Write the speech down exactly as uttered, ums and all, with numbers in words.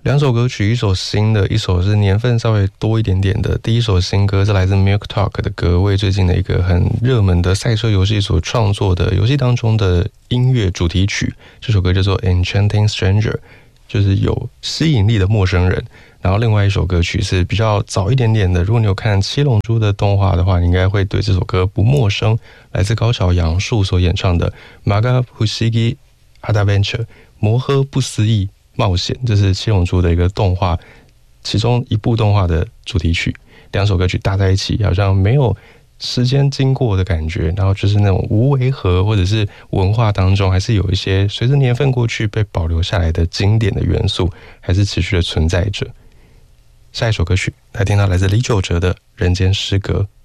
两首歌曲，一首新的，一首是年份稍微多一点点的。第一首新歌是来自 Milk Talk 的歌，为最近的一个很热门的赛车游戏所创作的游戏当中的音乐主题曲。这首歌叫做 Enchanting Stranger， 就是有吸引力的陌生人。然后另外一首歌曲是比较早一点点的，如果你有看七龙珠的动画的话，你应该会对这首歌不陌生，来自高桥阳树所演唱的 Maga Fushigi Adventure 摩诃不思议冒险，这是七龙珠的一个动画其中一部动画的主题曲。两首歌曲搭在一起，好像没有时间经过的感觉，然后就是那种无违和或者是文化当中还是有一些随着年份过去被保留下来的经典的元素，还是持续的存在着。下一首歌曲来听到来自李玖哲的《人间失格》。